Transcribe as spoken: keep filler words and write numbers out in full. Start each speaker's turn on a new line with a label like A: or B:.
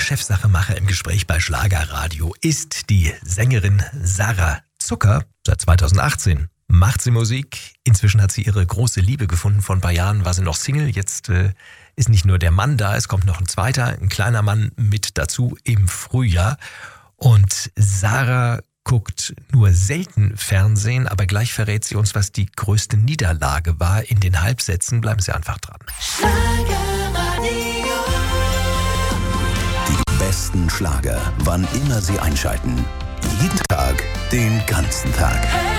A: Chefsachemacher im Gespräch bei Schlagerradio ist die Sängerin Sarah Zucker. Seit zweitausendachtzehn macht sie Musik. Inzwischen hat sie ihre große Liebe gefunden. Vor ein paar Jahren war sie noch Single. Jetzt äh, ist nicht nur der Mann da, es kommt noch ein zweiter, ein kleiner Mann mit dazu im Frühjahr. Und Sarah guckt nur selten Fernsehen, aber gleich verrät sie uns, was die größte Niederlage war in den Halbsätzen. Bleiben Sie einfach dran.
B: Die besten Schlager, wann immer Sie einschalten. Jeden Tag, den ganzen Tag.